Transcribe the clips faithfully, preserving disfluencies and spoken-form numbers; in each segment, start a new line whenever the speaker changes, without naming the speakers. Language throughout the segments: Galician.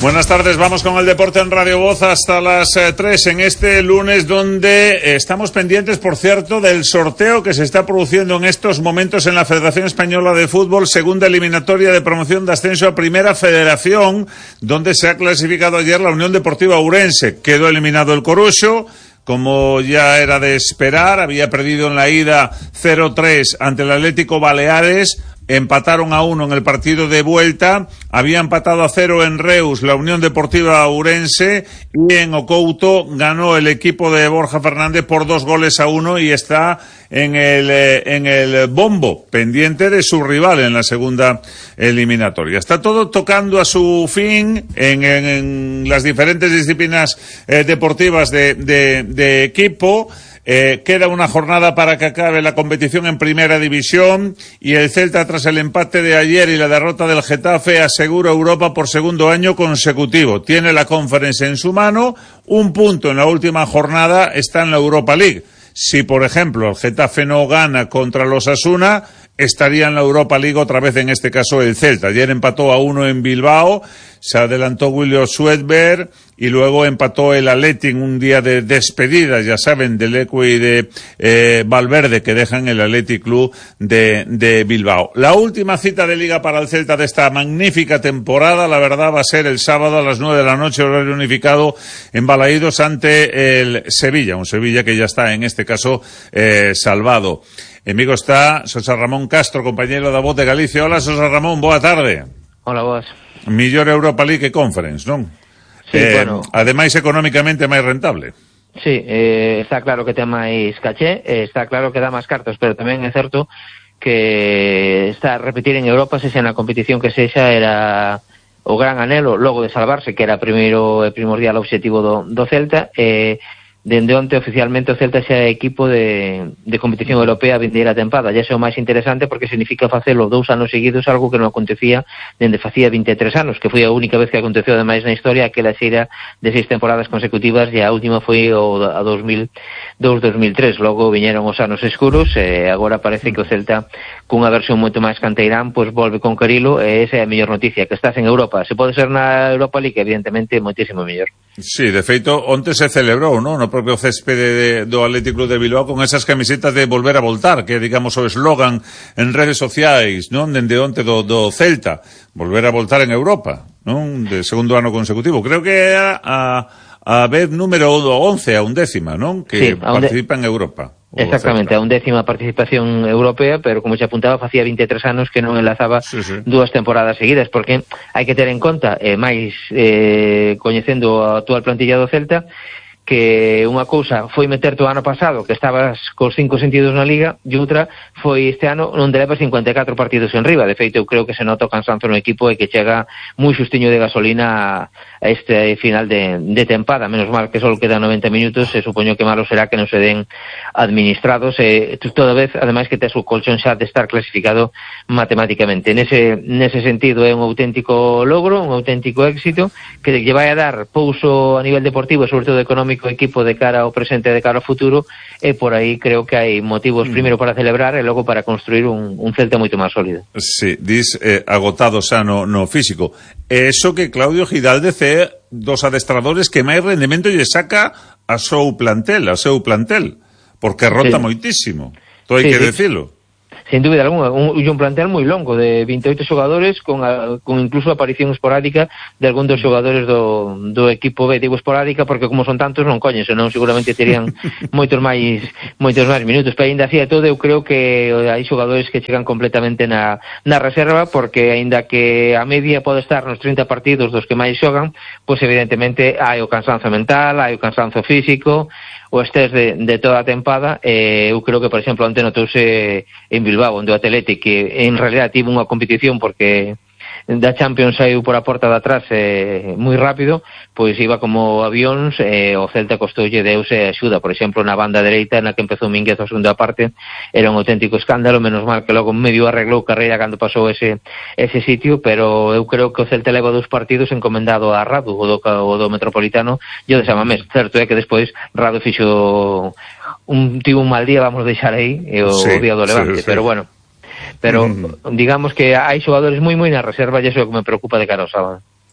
Buenas tardes, vamos con el deporte en Radio Voz hasta las eh, tres en este lunes, donde eh, estamos pendientes, por cierto, del sorteo que se está produciendo en estos momentos en la Federación Española de Fútbol, segunda eliminatoria de promoción de ascenso a Primera Federación, donde se ha clasificado ayer la Unión Deportiva Ourense. Quedó eliminado el Coruxo, como ya era de esperar, había perdido en la ida cero tres ante el Atlético Baleares. Empataron a uno en el partido de vuelta, había empatado a cero en Reus la Unión Deportiva Ourense, y en Ocouto ganó el equipo de Borja Fernández por dos goles a uno y está en el eh, en el bombo, pendiente de su rival en la segunda eliminatoria. Está todo tocando a su fin en, en, en las diferentes disciplinas eh, deportivas de, de, de equipo. Eh, queda una jornada para que acabe la competición en Primera División, y el Celta, tras el empate de ayer y la derrota del Getafe, asegura Europa por segundo año consecutivo. Tiene la Conference en su mano, un punto en la última jornada está en la Europa League. Si, por ejemplo, el Getafe no gana contra los Osasuna, estaría en la Europa League otra vez, en este caso el Celta. Ayer empató a uno en Bilbao, se adelantó William Swedberg, y luego empató el Athletic en un día de despedida, ya saben, del Leque y de eh, Valverde, que dejan el Athletic Club de, de Bilbao. La última cita de Liga para el Celta de esta magnífica temporada, la verdad, va a ser el sábado a las nueve de la noche, horario unificado, en Balaídos, ante el Sevilla, un Sevilla que ya está, en este caso, eh, salvado. Amigo, está José Ramón Castro, compañero da Voz de Galicia. Hola, José Ramón, boa tarde.
Hola, vos.
Millor Europa League que Conference, non?
Sí,
eh,
bueno.
Ademais, económicamente máis rentable.
Sí, eh, está claro que ten máis caché, eh, está claro que dá máis cartos, pero tamén é certo que está a repetir en Europa, se xa na competición que sexa, era o gran anhelo logo de salvarse, que era primeiro e primordial obxectivo do, do Celta. eh, Dende onte, oficialmente, o Celta xa é equipo de, de competición europea a vindeira tempada. Ya é o máis interesante porque significa facelo dous anos seguidos, algo que non acontecía dende facía vinte e tres anos, que foi a única vez que aconteceu, ademais, na historia, aquela xeira de seis temporadas consecutivas, e a última foi o a dos mil dous dos mil tres. Logo viñeron os anos escuros, e agora parece que o Celta, cunha versión moito máis canteirán, pois volve con Carilo, e esa é a mellor noticia, que estás en Europa. Se pode ser na Europa League, evidentemente, moitísimo mellor.
Sí, de feito, onte se celebrou, non? No propio céspede de, do Atlético Club de Bilbao, con esas camisetas de volver a voltar, que, digamos, o eslogan en redes sociais, non? Dende onte do, do Celta, volver a voltar en Europa, non? De segundo ano consecutivo. Creo que é a, a vez número once, a undécima, non? Que sí, participa en Europa.
Exactamente, a undécima participación europea, pero como xa apuntaba, facía vinte e tres anos que non enlazaba sí, sí. dúas temporadas seguidas, porque hai que ter en conta, eh, máis eh, coñecendo a actual plantilla do Celta, que unha cousa foi meterte o ano pasado, que estabas cos cinco sentidos na Liga, e outra foi este ano onde leva cincuenta e catro partidos en riba. De feito, eu creo que se nota o cansanzo no equipo e que chega moi xustiño de gasolina a este final de, de tempada. Menos mal que só quedan noventa minutos, e supoño que malo será que non se den administrados, e toda vez, ademais, que tes o colchón xa de estar clasificado matemáticamente. Nese, nese sentido é un auténtico logro, un auténtico éxito, que lle vai a dar pouso a nivel deportivo e sobre todo económico o equipo de cara ao presente e de cara ao futuro, e por aí creo que hai motivos primeiro para celebrar e logo para construir un, un Celta moito máis sólido.
Sí, dis eh, agotado xa no, no físico. Eso que Claudio Gidalde é dos adestradores que máis rendemento lle saca a seu plantel, a seu plantel, porque rota sí. moitísimo, todo hai sí, que sí. decilo.
Sin dúbida alguna, un, un plantel moi longo de vinte e oito xogadores, con, a, con incluso aparición esporádica de algún dos xogadores do, do equipo B. Digo esporádica porque como son tantos non coñen, senón seguramente terían moitos máis moitos máis minutos, pero ainda así de todo eu creo que hai xogadores que chegan completamente na, na reserva, porque ainda que a media pode estar nos trinta partidos dos que máis xogan, pois evidentemente hai o cansanzo mental, hai o cansanzo físico, o estrés de, de toda a tempada. eh, eu creo que, por exemplo, onte notouse en Bilbao, onde o Atlético, que en realidad tivo unha competición porque da Champions saiu por a porta de atrás eh, moi rápido, pois iba como avións, e eh, o Celta costoulle deuse axuda. Por exemplo, na banda dereita, na que empezou Mínguez a segunda parte, era un auténtico escándalo, menos mal que logo medio arreglou carreira cando pasou ese ese sitio, pero eu creo que o Celta leva dos partidos encomendado a Radu, o do, o do Metropolitano, e o de Samamés. Certo é que despois Radu fixo un tivo un mal día, vamos deixar aí, e o, sí, o día do Levante, sí, sí. pero bueno, pero mm. digamos que hai xogadores moi moi na reserva, e iso é o que me preocupa de cara ao sábado.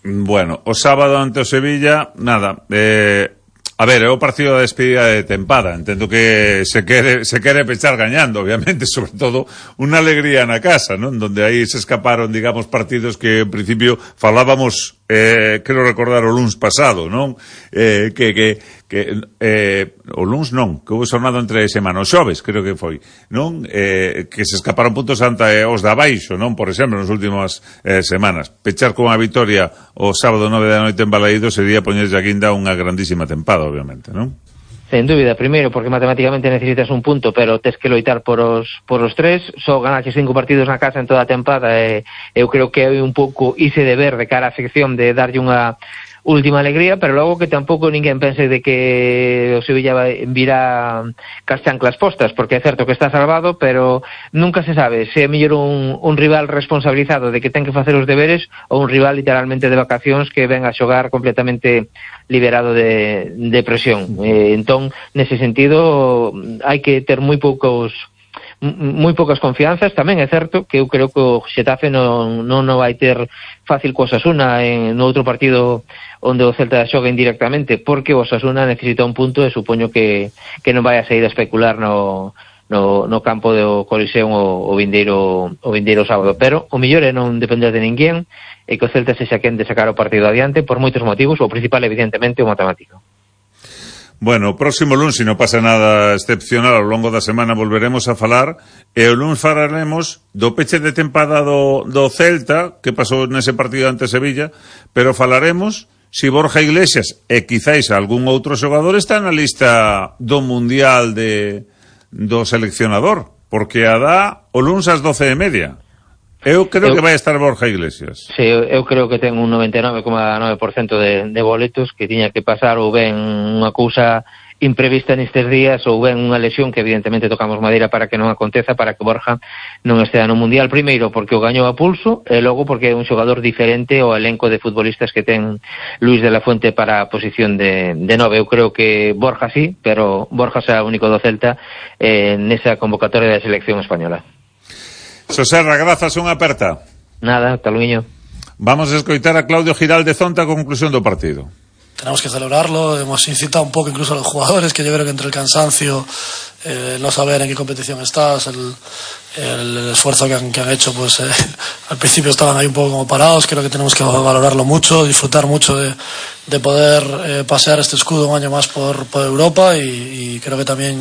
Bueno, o sábado ante o Sevilla, nada, eh, a ver, é o partido da despedida de tempada. Entendo que se quere, se quere pechar gañando, obviamente, sobre todo unha alegría na casa, non? Donde aí se escaparon, digamos, partidos que en principio falábamos, eh, quero recordar o luns pasado, non? Eh, que, que, que eh, o luns non, que houve xornado entre semana, o xoves, creo que foi, non? Eh, que se escaparon puntos ante os da baixo, non? Por exemplo, nas últimas eh, semanas. Pechar con a vitoria o sábado nove da noite en Balaído sería poñerlle a guinda unha grandísima tempada, obviamente, non?
Sen dúbida, primeiro, porque matemáticamente necesitas un punto, pero tes que loitar por os, por os tres, só ganaches cinco partidos na casa en toda a tempada, e eu creo que é un pouco ese deber de cara á sección de darlle unha última alegría, pero logo que tampouco ninguén pense de que o Sevilla virá cas chanclas postas, porque é certo que está salvado, pero nunca se sabe se é mellor un, un rival responsabilizado de que ten que facer os deberes ou un rival literalmente de vacacións que ven a xogar completamente liberado de, de presión. Eh, entón, nese sentido, hai que ter moi poucos moi poucas confianzas. Tamén é certo que eu creo que o Xetafe non, non, non vai ter fácil co Osasuna en no outro partido onde o Celta xoga indirectamente, porque o Osasuna necesita un punto e supoño que, que non vai a sair a especular no, no, no campo do Coliseo o, o vindeiro o vindeiro sábado, pero o mellor é non depender de ninguén e que o Celta sexa quen de sacar o partido adiante por moitos motivos, o principal evidentemente o matemático.
Bueno, o próximo lunes, se non pasa nada excepcional ao longo da semana, volveremos a falar, e o lunes falaremos do peche de tempada do, do Celta, que pasou nese partido ante Sevilla, pero falaremos si Borja Iglesias e quizáis algún outro xogador está na lista do Mundial de, do seleccionador, porque a dá o lunes ás doce e media. Eu creo eu, que vai estar Borja Iglesias.
Sí, eu, eu creo que ten un noventa e nove coma nove por cento de, de boletos, que tiña que pasar ou ben unha cousa imprevista nestes días ou ben unha lesión que evidentemente tocamos madeira para que non aconteza, para que Borja non estea no Mundial, primeiro porque o gañou a pulso e logo porque é un xogador diferente ao elenco de futbolistas que ten Luis de la Fuente para a posición de, de nove. Eu creo que Borja sí, pero Borja será o único do Celta eh, nesa convocatoria da selección española.
Soserra, grazas, unha aperta.
Nada, hasta luego.
Vamos a escoitar a Claudio Giral de Zonta a conclusión do partido.
Tenemos que celebrarlo, hemos incitado un poco incluso a los jugadores, que yo creo que entre el cansancio, eh, no saber en qué competición estás, el, el esfuerzo que han, que han hecho, pues eh, al principio estaban ahí un poco como parados. Creo que tenemos que valorarlo mucho, disfrutar mucho de, de poder eh, pasear este escudo un año más por, por Europa, y, y creo que también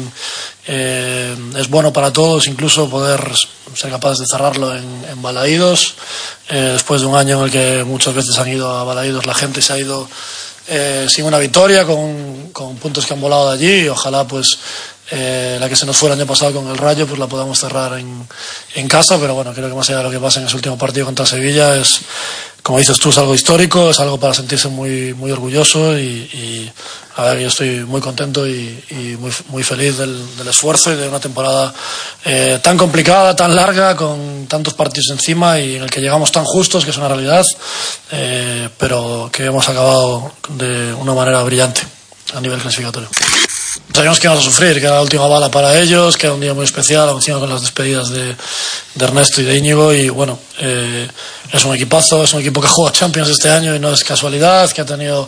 eh, es bueno para todos incluso poder ser capaces de cerrarlo en, en Balaídos, eh, después de un año en el que muchas veces han ido a Balaídos, la gente se ha ido Eh, sin una victoria, con, con puntos que han volado de allí, y ojalá pues eh, la que se nos fue el año pasado con el Rayo pues la podamos cerrar en, en casa. Pero bueno, creo que más allá de lo que pasa en ese último partido contra Sevilla, es, como dices tú, es algo histórico, es algo para sentirse muy, muy orgulloso, y, y a ver, yo estoy muy contento y, y muy, muy feliz del, del esfuerzo y de una temporada eh, tan complicada, tan larga, con tantos partidos encima, y en el que llegamos tan justos, que es una realidad, eh, pero que hemos acabado de una manera brillante a nivel clasificatorio. Sabíamos que íbamos a sufrir, que era la última bala para ellos, que era un día muy especial, encima con las despedidas de, de Ernesto y de Íñigo, y bueno, eh, es un equipazo, es un equipo que juega Champions este año y no es casualidad, que ha tenido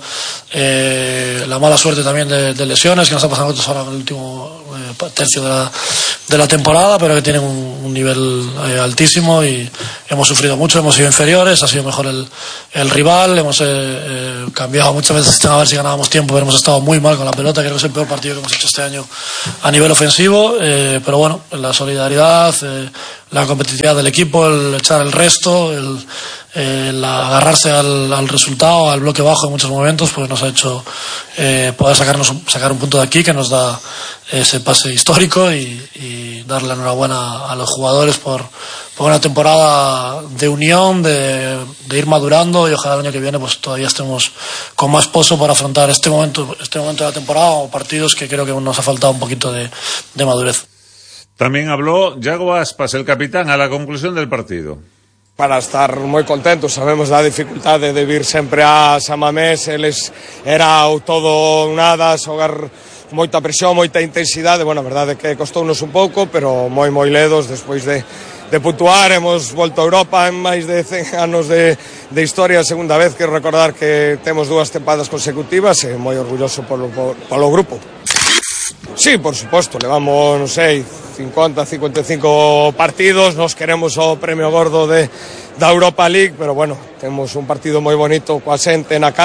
eh, la mala suerte también de, de lesiones, que nos ha pasado a nosotros ahora en el último eh, tercio de la, de la temporada, pero que tienen un, un nivel eh, altísimo, y hemos sufrido mucho, hemos sido inferiores, ha sido mejor el, el rival, hemos eh, eh, cambiado muchas veces a ver si ganábamos tiempo, pero hemos estado muy mal con la pelota. Creo que es el peor partido que hemos hecho este año a nivel ofensivo, eh, pero bueno, la solidaridad, eh, la competitividad del equipo, el echar el resto, el, el agarrarse al, al resultado, al bloque bajo en muchos momentos, pues nos ha hecho eh, poder sacarnos sacar un punto de aquí que nos da ese pase histórico, y, y darle la enhorabuena a los jugadores por, por una temporada de unión, de, de ir madurando, y ojalá el año que viene pues todavía estemos con más pozo para afrontar este momento este momento de la temporada, o partidos que creo que nos ha faltado un poquito de, de madurez.
También habló Yago Aspas, el capitán, a la conclusión del partido.
Para estar moi contentos, sabemos da dificultade de vir sempre a San Mamés, eles era o todo nada, xogar moita presión, moita intensidade. Bueno, a verdade é que costounos un pouco, pero moi moi ledos despois de de puntuar, hemos volto a Europa en máis de cen anos de, de historia, a segunda vez, quero recordar que temos dúas tempadas consecutivas e moi orgulloso polo, polo grupo. Sí, por suposto, levamos, non sei, cincuenta, cincuenta e cinco partidos, nos queremos o premio gordo de, da Europa League, pero bueno, temos un partido moi bonito coa xente na casa.